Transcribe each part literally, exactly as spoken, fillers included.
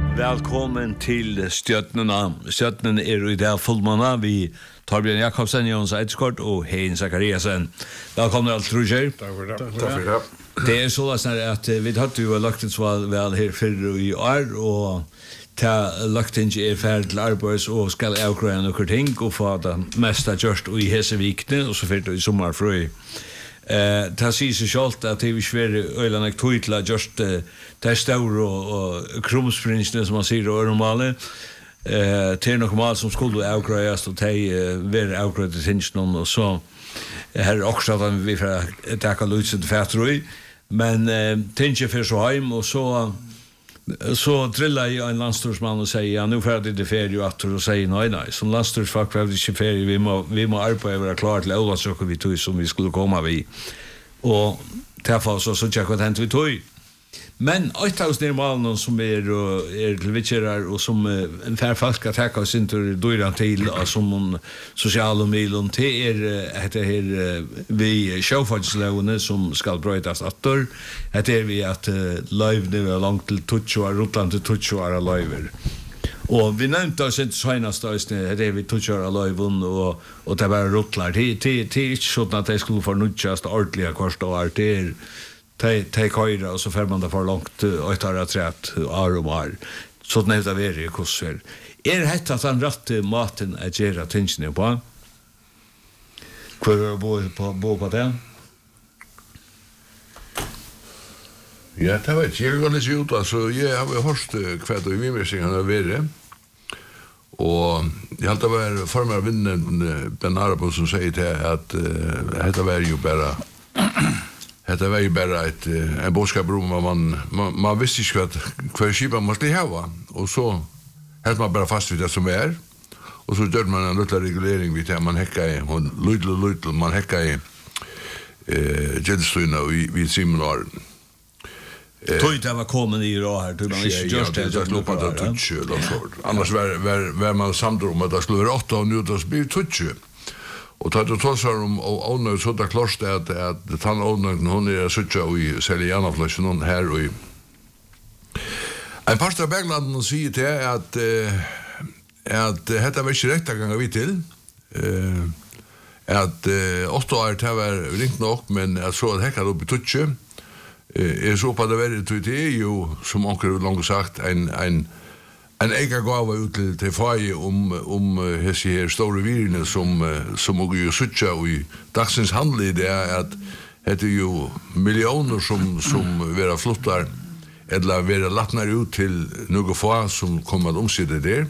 Velkommen til Stjøtnene. Stjøtnene er i dag fullmanna. Vi Torbjørn Jakobsen, Jons Eidskort og Hein Zakariasen. Velkommen alt, Roger. Takk for det. Takk for det. Det er så at vi hadde jo lagt et svar vel her før i år, og ta lagt ikke er ferdig til arbeids og skal avgrøye noen ting og få det meste gjørst i hesevikene, og så fyrt i sommerfrøy. Eh, det sier seg selv at det er svære øyene tog til at gjørst det større og, og krumsprinsene, som man sier, og øremale. Eh, det er noe mal som skulle avgrøyes, og det er være avgrøyet til tingene, og så her er også at vi får takke lutset til fætrøy. Men eh, tingene fører så hjem, og så så trillar jag en landstorsman och säger ja, nu får det det ferie att och säger nej nej som landstorsfolk får det inte ferie vi må vi må arbeta vara klar till alla saker vi tog som vi skulle komma vi och därför så så jag vad hänt vi tog men åttahus normalen som är och är till vitcherar och som en fär falsk attack av sin tur dörran till som sociala medier till är heter här vi showfotslåne som ska brötas åter heter är vi att live nu är långt till touch och rutland till touch och live och vi nämnde oss inte senast då det är vi touch och live och och det var rutlar till till till så att det skulle för nutchast ordentliga kost och allt det Ta ta köra och så får man det för långt och tar att rätt år och år. Så det är det hur kostar. Är det att han rätt maten att göra tingen på? Kvar bo på bo på det. Ja, det var inte jag skulle se ut alltså jag har hört kvätt och vi mer han har varit. Och jag hade varit formar vinnen Ben Arabo som säger till att det var ju bara det var ju bara ett en boskap om man man, man visste inte vad kvar skipa måste ha och så helt man bara fast vid det som är och så gör man en liten reglering vid det man häckar i och lite lite man häckar i eh jetstreamer vi vi similar Tog det var kommen i då här du man inte just det just loppa det touch och så annars var var var man samdrom att det skulle vara åtta och nu då blir touch. Och tar det tåsar om och owner så där klart att att det han owner hon är sötja och i Seliana flashen hon här och en pastor Bergland och säger till att att detta var inte rätt att gånga vi till eh att åtta år det var ringt nog men jag såg att häckade upp i touche är så på det väldigt det är ju som onkel långt sagt en en en ega gåva ut till till faje om om hese här stora virne som som och ju sucha och i dagsens handel det är att det är ju miljoner som som vara flottar eller vara latnar ut till några få som kommer att omsätta det.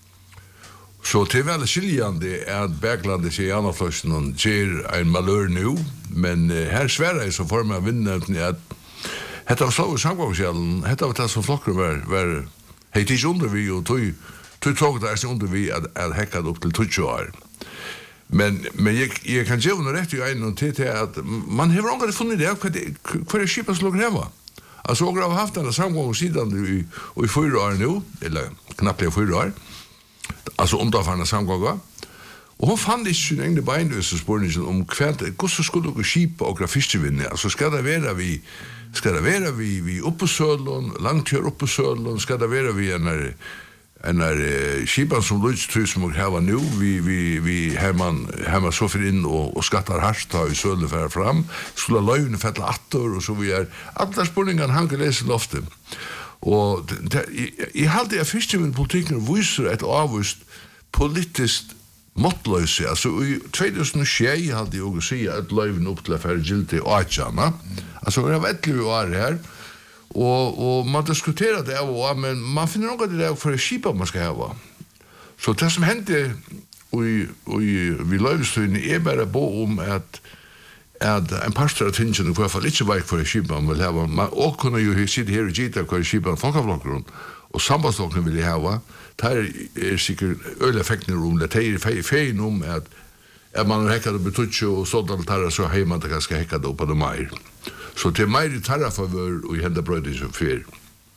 Så till väl skiljande är att Bergland sig gärna först någon ger en malör nu men här Sverige så får man vinna att detta var så samgångsjällen detta var det som flockar var var hej det under vi och tog tog tog det är under vi att att hacka upp till touch år. Men men jag jag kan ju nog rätt ju en till till att man har inte funnit det vad vad är skipas låg här. Alltså jag har haft den samgång sidan i och i fyra år nu eller knappt i fyra år. Alltså underfarna samgångar. Och hon fann det ju en beinlösa spårningen om kvärt hur så skulle gå skip och fiskvinna. Alltså ska det vara vi ska det vara vi vi uppe södlon långt här uppe södlon ska det vara vi en en är skipan som lutst tusen och här nu vi vi vi har man har man så för in och, och skattar harsta i södle för fram skulle löven fälla åttor och så vi är alla spårningar hanka läsa loften. Och i hade jag fiskpolitiken visar ett avvist politiskt måttlöse. Alltså i tjugohundrasju hade jag också säga att löven upp till för giltig åtjana. Alltså det var ett år här. Och och man diskuterade det och men man finner något det där för att skipa man ska ha. Så det som hände och och vi lövstöden är bara bo om att att en pastor attention i alla fall inte var för att skipa man vill ha man och kunna ju sitta här och gita för att skipa folkavlockron och sambandslocknen vill jag ha. Där är säkert öleffekten rum det är fein om att är man häckade betutcho och sådant där så hemma det ganska häckade upp på det mer. Så till mig det tar för och hända bröd som för.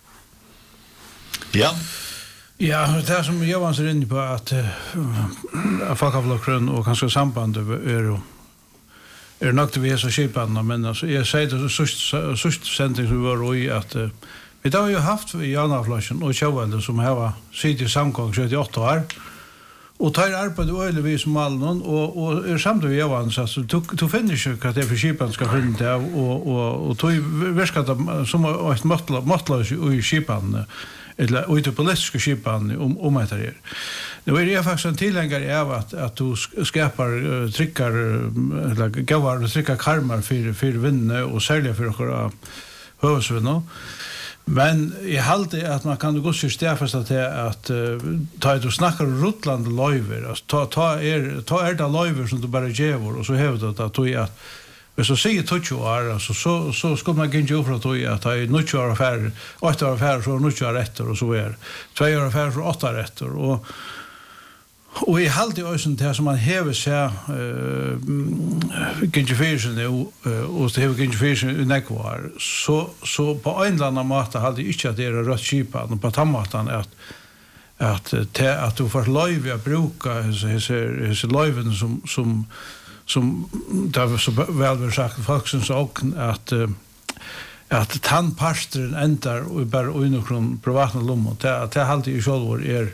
Ja. Ja, det som jag var så inne på att uh, folkavlockren och kanske samband är är nog det vi är så skiparna men alltså jag säger det så så sändning så var ju att uh, Vi har ju haft i Janaflashen och Kjøvende som har sitt i samgång sjuttioåtta år. Och tar arbete öjligvis som Malmön och, och är samtidigt i Javans. Så du, du finner inte att det är för kipan ska finna det. Och, och, och tog verkar som ett måttlös i kipan. Eller ute på politiska kipan om, om det här. Nu är det faktiskt en tillängare av att, att du skapar uh, tryckar, eller gavar och tryckar karmar för, för vinner och sälja för våra hövsvinner. Men jag håller att man kan gå så stäffast att att uh, ta ett och snacka rutlande löver. Alltså ta ta er ta er det löver som du bara ger och så hävdar det att du att men så säger touch år alltså så så ska man gå in för att du att ta i något år affär, åtta år affär så något år rätter och så är. Två år affär för åtta rätter och och i halt i ösen där som man häver sig eh gentrification nu och det har gentrification i Nekvar så så på en eller annan måte hade inte att det är rött skipa och på tammatan att att te, att du får löv att bruka så så så löven som som som där så väl vill sagt folk som så att att tandpastren ändar och bara under privata lom och det det hade ju själv är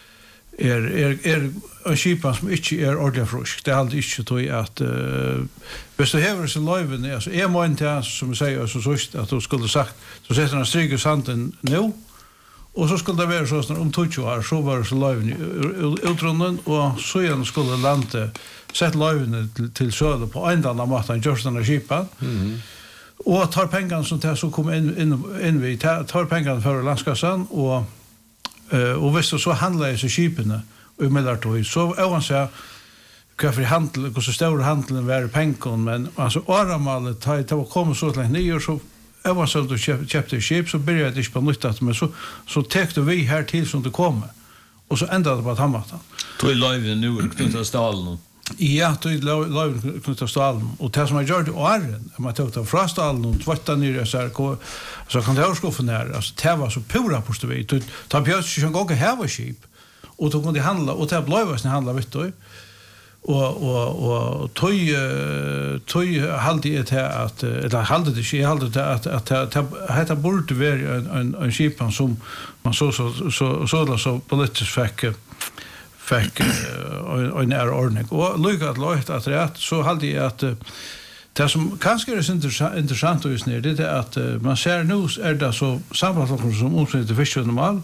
er er er en skipan som ikke er ordentlig frusk. Det er alltid ikke tog at uh, hvis du hever seg løyven, altså jeg må ikke til, som jeg sier, så sørst at du skulle sagt, så setter han stryk i sanden nå, og så skulle det være sånn om tog år, så var det så løyven i utrunden, og så igjen skulle lande sette løyven til, til søle på en eller annen måte, han gjør sånne skipan, mm-hmm. og tar pengene som til så kommer inn, inn, inn vi, tar pengene for landskassan, og Uh, og hvis du så handler i skipene og melder tog, så er han seg hva for handel, hva så større handelen var i pengen, men altså åremalet, da det var kommet så langt nye, så er han seg at du kjøp, kjøpte skip, så begynte det ikke på nytt, men så, så tekte vi her til som det kom, og så enda det på tammatan. Tog i løyven nu, knyttet av stalen? Ja, tog i løyven knyttet av stalen, og det som jeg gjør det i åren, man tog det fra stalen, og tvartet nere, så så kan det skuffen här alltså det var så pura på stå vi ta bjöds ju en gång här skip och då kunde handla och ta blåvas ni handla vet du och och och tøy tøy halde det här att eller halde det ske halde det att att att det borde vara en en en skipan som man så så så så så politiskt fick fick en är ordning och lyckat låt att rätt så halde jag att det som kanske är intressant just nu det är att uh, man ser nu är det så sammanfattande som omsnitt till fisk och normal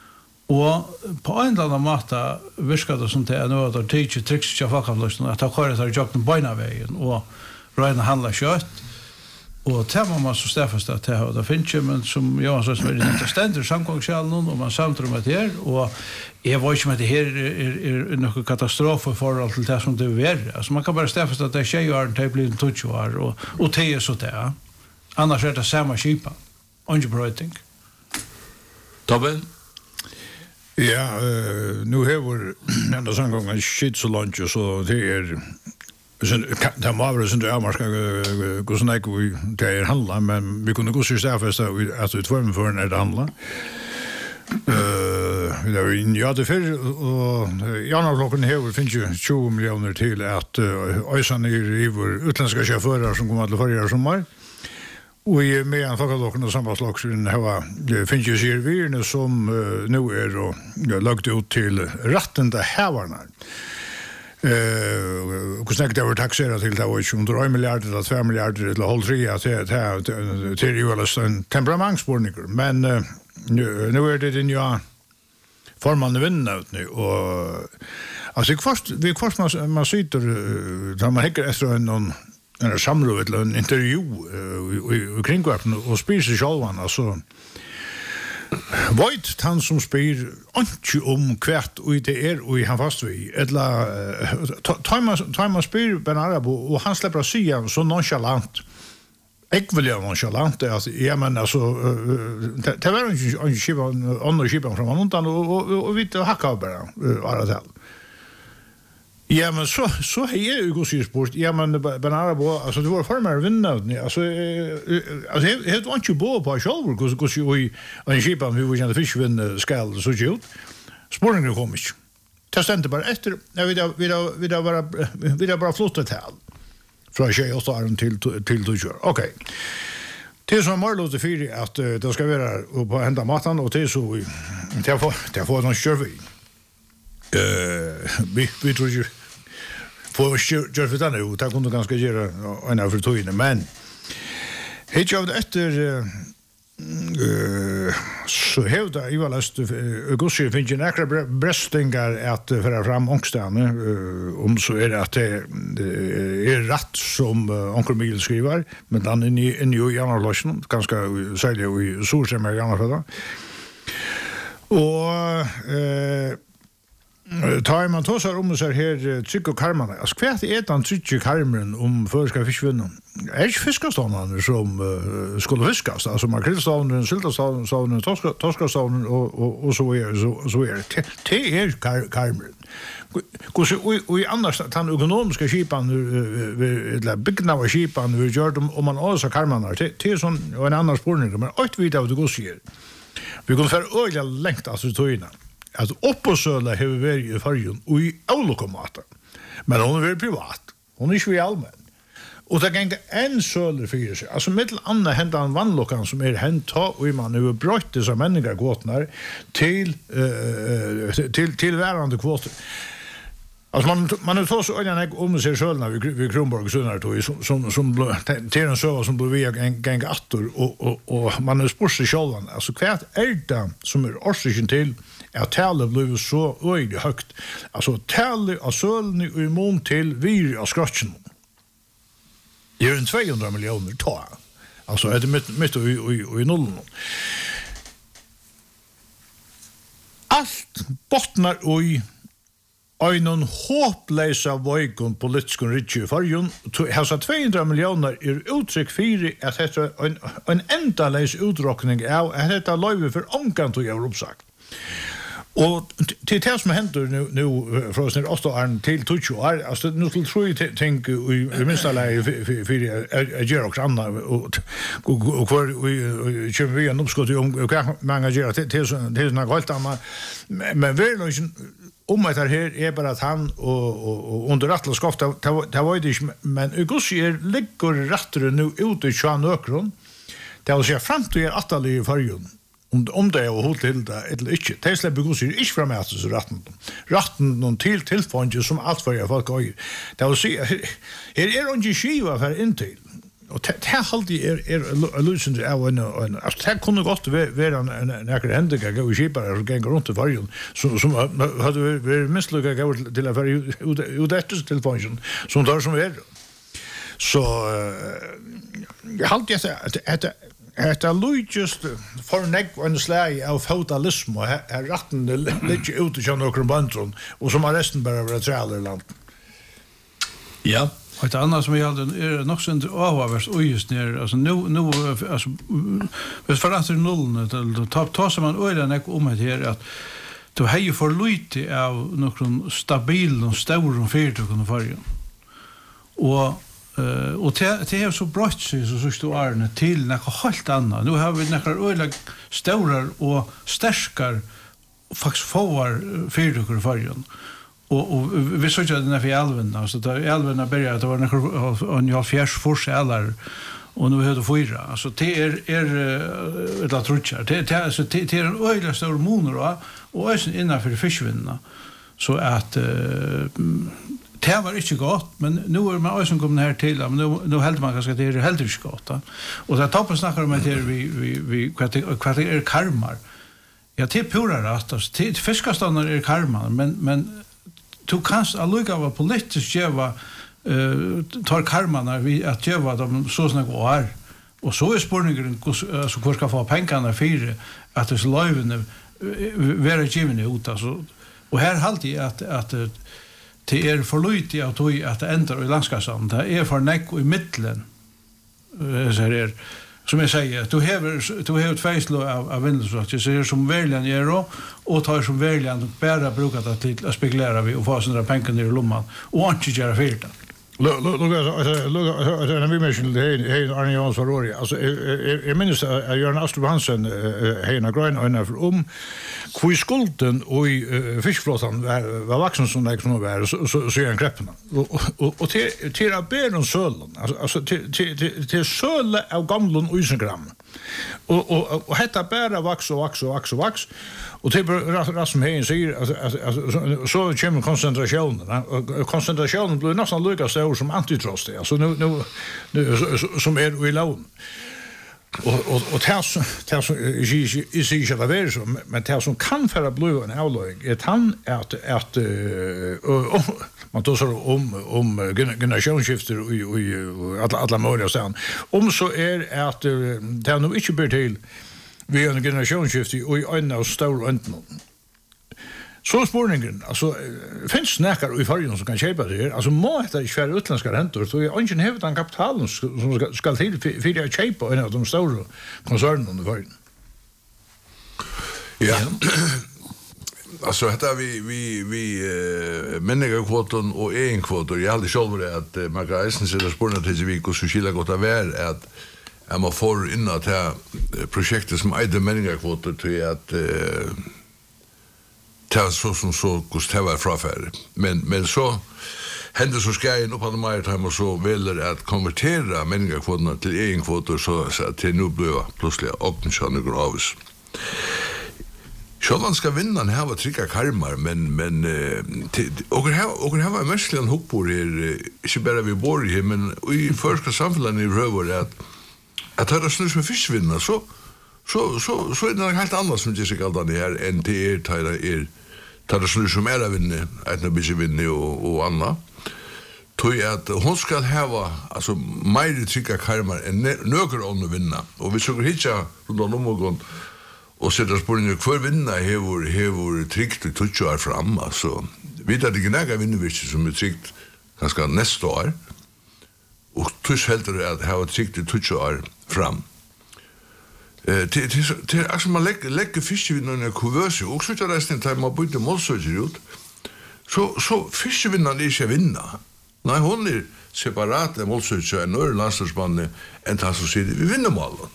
och på en eller annan måte viskar det som det är nu att det teacher tricks jag fuck av att ta kvar det jag på bina vägen och räna handla kött och tema man så stäffast att det har det finns ju men som jag så som är inte ständer samgångskällan och man samtrum med det och jag var ju med det här är är någon katastrof för allt det som det är alltså man kan bara stäffast att det tjejer typ blir en touch och och och det är så där annars är det samma skipa underbröting Tobben ja uh, nu har vi ända samgången shit så lunch så det är så det var väl sånt där man ska gå såna vi det är handla men vi kunde gå så stäffast att ut för för när det handla eh vi där in ja det för och Janne Flocken här finns ju tjugo miljoner till att ösa ner i vår utländska chaufförer som kommer att förra sommar. Och i med en Flocken och sammanslagsen här finns ju servirna som nu är och lagt ut till ratten där hävarna. Eh hur snackar det över taxera till det var ju under en miljard eller två miljarder eller håll tre att det det till ju alltså en temperamentsborniker men nu nu är det den ja formen vinner ut nu och alltså först vi först man man sitter där man häcker efter en en samråd eller en intervju i kringkvarten och spiser självan alltså Void han som spyr ikke om hvert og det er og han fast vi eller Thomas spyr Ben Arabo og han slipper å si han så nonchalant jeg vil jo nonchalant altså, ja men altså det var en skipa andre skipa fra man undan og vi hakka bare ara til ja men så så är ju också sport ja men Ben Arabo alltså det var för mer vinna alltså alltså det var inte bo på själv because because vi en skipan vi vill ju fisk vinna skall så gjort sporten nu kommer inte testar bara efter jag vill vill vill bara vill bara flotta till från tjej och så till till till okej Det som är lite för att det ska vara på hända maten och det så det får det får någon kör vi. Eh vi vi tror ju för kör vi då det kunde ganska göra en av förtojen men hej jag efter eh så hävda i var last augusti finns ju några bröstingar att föra fram ångstan om så är det att det är rätt som onkel Miguel skriver men dan in i in ju Janne Larsson ganska sälja i Solshem med Janne för då och eh tar man tosar om så här tryck och karmarna. Alltså kvärt är det en tryck karmen om för ska fiskvinna. Är ju fiskastånarna som uh, skulle fiskas. Alltså makrillstånden, syltastånden, torskastånden och, och, och så är så, så är det. Det är kar, karmen. Och i annars den ekonomiska skipan eller byggna av skipan vi gör dem om man också karmarna. Det är sån och en annan spårning. Men ett vid av det går sig. Vi går för öliga längt alltså tojna. Att opposöla har varit i färgen och i avlokomata. Men hon är väldigt privat. Hon är inte i allmän. Och det gängde en söler för sig. Alltså mittel andra hända en vannlockan som är hänt och man nu bröt dessa människor gåtnar till, uh, till, till värande kvoter. Alltså man man har tagit så en om sig själva vid vid Kronborg såna då som som som till en server som blev via en gång attor och och och man har spurt sig själva alltså kvärt är det som är orsaken till att talet blev så öjligt högt alltså talet av sölden i mån till vir av skratchen det är en tvåhundra miljoner ta alltså är det mitt mitt och i och i nollen allt bottnar och i Einon hopplösa vojkon politiskon ritje i fargen, hasa tvåhundra miljoner er uttryck fyrir at detta en, en endalös utrokning av at detta löjve för omkant och jag har uppsagt. Och till det som händer nu, nu från sin åtta år till tjugo år, alltså nu skulle tro jag tänka i minsta läge för att göra också annat och kvar vi köper vi en uppskott om hur många gör till till sådana helt annat. Men vi är nog om att det här är bara att han och, och, och under rattlaskap det, det, det var det inte, men Augusti är ligger rattare nu ute i tjugo ökron det vill säga fram till er attallig i färgen om, om det är och håll till det eller inte det släpper Augusti inte fram att så ratten ratten någon till tillfånge som allt för jag folk har det vill säga här är inte skiva för intill och det här alltid är är lösning av en alltså det kunde gott vara en några händiga gå skipare som går runt i varje som som hade vi misslyckat gå till att ut detta telefonen som där som är så jag halt jag att att att Louis just för neck en slag av feudalism och är ratten lite ut i några bandron och som resten bara vara trailerland. Ja. Och ett annat som jag hade är nog så inte avvärst och just ner alltså nu nu alltså vet för att nollen då tar tar som man öden om det här att då har ju för lite av någon stabil och stor och fyrtåg och färgen. Och Uh, och det det är så brott så så står Arne till något helt annat. Nu har vi några öliga stora och starkar faktiskt får fyrtåg och färgen. Och och vi såg att den är för älven alltså där älven började det var några en halv fjärs fors eller och nu har det fyra alltså det är är ett latrutchar det det alltså det är en öliga stor moner och är innan för fiskvinna så att det var inte gott men nu är man också kommit här till men nu nu helt man kanske det är helt inte gott och så toppen snackar om att det vi vi vi vad är karmar ja till pura rätt alltså till fiskaståndar är karmar men men du kanst alluga av politiskt geva uh, tar karmarna vi att geva dem så snart går och så är spårningen så hur ska få pengarna för att det löven vara given ut alltså och här halt jag att att det är för lite att tog att ändra i landskapsam det är för neck i mitten så här som jag säger du har du har ett fejslo av av vindelsfrakt så är som verkligen gör och tar som verkligen bara brukar det till att spekulera vi och få sådana pengar ner i lomman och inte göra fel. Look, look, look, look, när vi mention det hej Arne Jansson Rory. Alltså jag minns att Jörn Astrup Hansen hej när grön och när om hur skulden och fiskflottan var var vuxen som det som var så så så en kreppen. Och och till till att bära sölen. Alltså till till till söle av gamla Usengram. Och och och detta bära vax och vax och vax och vax. Och till ras som hej säger alltså så kommer koncentrationen. Koncentrationen blir nästan lika stor som antitrust. Alltså nu nu nu som är i lån. Och och och tas tas är ju ju det så men tas som kan för att bli en avlög är han att att man då så om om generationsskifter och alla alla möjliga sen om så är att det har nog inte blir till vi en generationsskifte och en av stor enten. Så spårningen, alltså finns snackar i förrjun som kan köpa det här. Alltså må det inte vara utländska räntor så är ingen hävd den kapitalen som ska ska till för att köpa en av de stora koncernerna i förrjun. Ja. Alltså heter vi vi vi uh, människokvoten och egenkvoter. Jag hade själv det att man kan eisen sig där spårna till vi och så skilla gott av är att är man får in att det projektet som är människokvoter till att uh, ta så som så Gustav frafär men men så händer så ska jag upp på mer time och så vill att konvertera människokvoterna till egenkvoter så så att det nu blir plötsligt och den sjön gravs. Självan ska vinna den här var trycka karmar men men och här och här var mestligen hoppor är inte bara vi bor i men i första samhällen i röver att att det snus med fiskvinna så så så så är det helt annat som det sig alltid här än det är tajda är tar det snus som är av vinna att det blir vinna och och andra tror jag att hon ska ha alltså mer trycka karmar än några andra vinna och vi såg hitta runt om någon och sätta spåren kvar vinna hevor hevor tryckt och touchar fram alltså vet att det gnäga vinner som är tryckt ganska nästa år och tusch helt det att ha tryckt och touchar fram eh till till till alltså man lägger lägger fisk i någon kuvös och så där resten tid man byter målsöker ut så så fiskvinnaren är inte vinna nej hon är separat målsöker en annan landsmanne än tas så sitter vi vinner målen.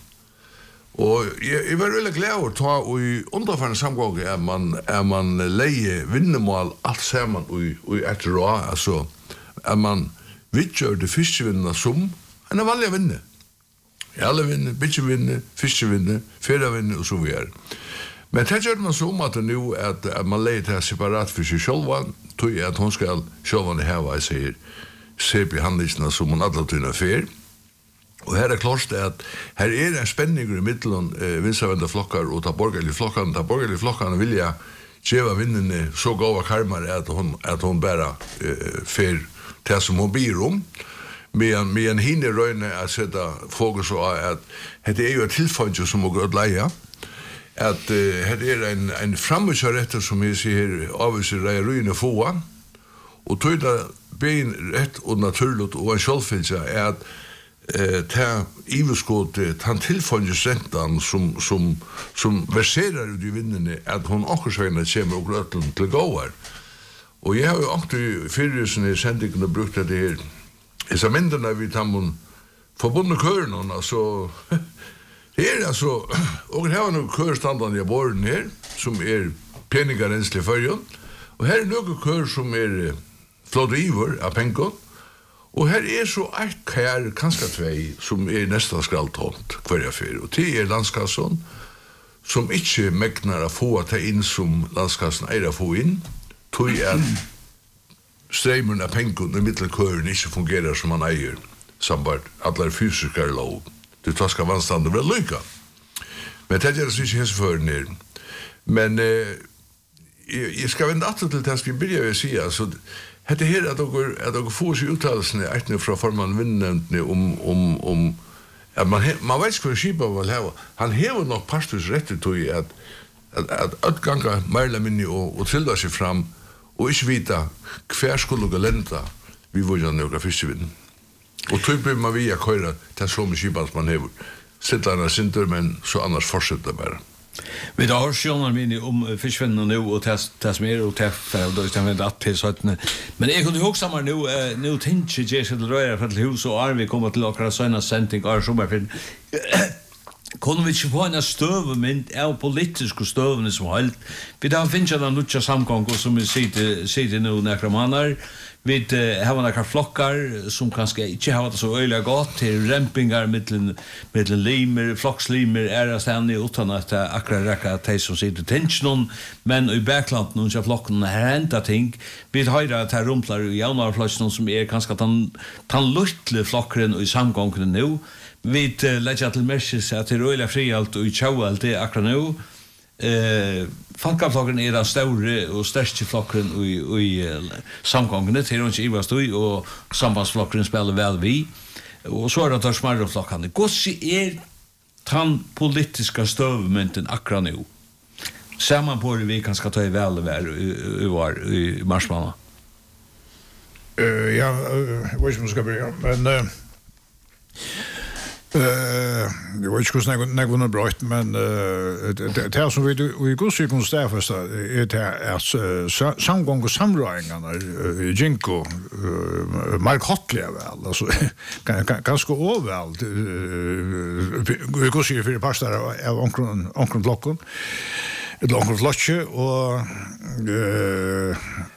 Og jeg, jeg var veldig glad å ta og i underførende samgång er man, er man leie vinnemål alt sammen og i etter og altså er man vidtgjør det fiskevinnene som en er vanlig å vinne. Alle vinner, bitchevinner, fiskevinner, ferdavinner og så videre. Men det gjør man så om at det nå at, at man leie til separat for seg selv, tog jeg at hun skal selv hava, jeg sier, se på handelsene som hun alle tøyner fer. Og her er klart det at her er en spenning i middelen eh, vinsavende flokkar og ta borgerlige flokkar. Ta borgerlige flokkar vilja tjeva vinnene så gava karmar at hon, at hon bæra eh, fer til som hon byr om. Men, men hinne røyne at sette fokus på at dette er jo et tilføynt som må gå ut leia. At eh, her er en, en framvitsarretter som jeg sier avviser rei røyne få. Og tøyda bein rett og naturligt og en sjølfylse er at eh ta iveskot han tillfånges rentan som som som verserar ut i vinnene at hon akkursveina kommer og grøtlen til gåar. Og jeg har jo alltid fyrresen i sendingen og brukt det her disse myndene vi tar med forbundne køren altså det er altså og her har noen kørstandene i båren her som er peningarenslig førjen og her er noen kør som er flott iver av penger. Og her er så ett kær, kanskje tvei, som er nesten skraltomt hver jeg fyr. Og det er landskasson, som ikke megnar å få det inn som landskasson er å få inn, tog at streimen av pengen i middelkøren ikke fungerer som man eier, sambart alle fysiske lov. Det tar skal vannstande vel lykka. Men det er det ikke hens før ned. Men eh, jeg, jeg skal vende atter til det jeg skal begynne å si, altså, hette her at dere, at dere får seg uttalelsene etter fra formann vinnenevntene om, om, om at man, man vet ikke hva Kipa vil ha. Han hever nok parstvis rettet til at at, at at ganga mer minni og, og tilda seg fram og ikke vita hver skulle gå lenta vi vil gjøre noen fiskevinn. Og tog blir man via køyre til så mye Kipa man hever. Sitter han sinter, men så annars fortsetter bare. Vi har sjönar mini om försvinna nu och test test mer och testa och då ska vi att till sådana. Men jag kunde också samma nu nu tänker jag till röra för hus och är vi kommer till akra såna sending är som för Kunne vi ikke få en støvmynd av politiske støvene som holdt? Vi da finner den nødvendige samgang som vi sitter nå nekre måneder. Vi har noen flokker som kanskje ikke har det så øyelig godt til rempingar mittlen limer, flokslimer er stendig uten at det akkurat rekker de som sitter til noen, men i baklandet noen av flokkene har hentet ting. Vi har at det rumpler i januarflokken som er kanskje den luttlige flokkeren i samgangene nå. Vi uh, lägger till märkes att det är röjliga frialt och i tjaualt det akkurat nu. Uh, Folkaflokken är den stora och största flokken i, i uh, samgången till inte Ivast och sambandsflokken spelar väl vi. Och så är det att smarra flokken. Gosse är den politiska stövmynten akkurat nu. Samman på det vi kan ska ta i väl och väl i, i, i marsmånad. Uh, ja, uh, jag vet inte om jag ska börja, men... Uh... Eh, det var inte så något något bra men eh det som vi vi går så konstant är det att samgång och samröringarna i Jinko Mark Hotlier väl alltså ganska överallt vi går så för pastor av onkeln onkeln blocken ett långt flotche och eh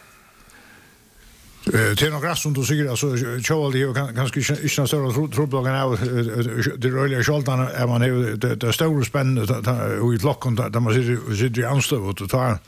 Eh till några som du säger alltså Charles det kan ganska inte så stora trubbeln av det rörliga skjoltarna är man det det stora spännande och i locken där man sitter sitter i anstöv och ta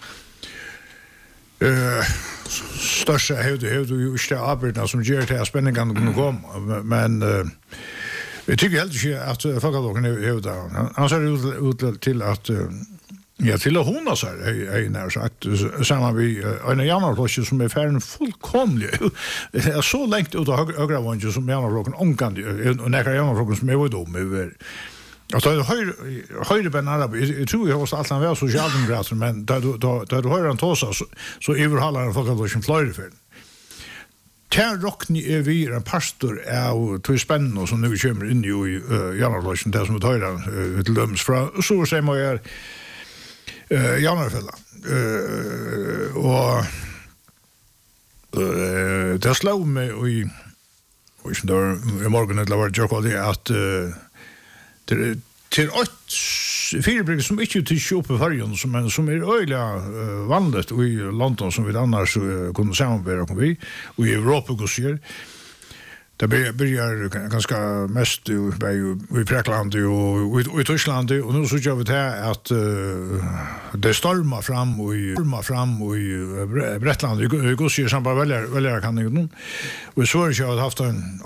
eh största hur det hur du just det arbetet som ger till spänningen kan komma men jag tycker helt inte att folkalogen är där han ser ut till att ja, till att hon så här är när sagt samma vi en januarflock som är färden fullkomlig. Det är så långt ut av högra våningen som januarflocken omkant och när januarflocken som är vad dom över. Alltså det höjer höjer ben arabi. Jag tror jag måste allt han var socialdemokrat men där då där du hör han tosa så så överhåller han folk som flyr för. Ter rockni är vi en pastor av två spännande som nu kommer in i januarflocken där som tar han till döms från så säger man är Eh Janarfälla. Eh och eh det slog mig i och så där i morgon det var jag kallade att det till åt fyrbryggor som inte till köpa färjan som men som är öliga vanligt i London som vi annars kunde samarbeta med vi och i Europa går sig. Det börjar ganska mest i Fräckland och i Tyskland och nu så gör vi det att det stormar fram och i stormar fram och i Bretland. Det går sig samband väljare väljare kan ju nu. Och så har jag haft en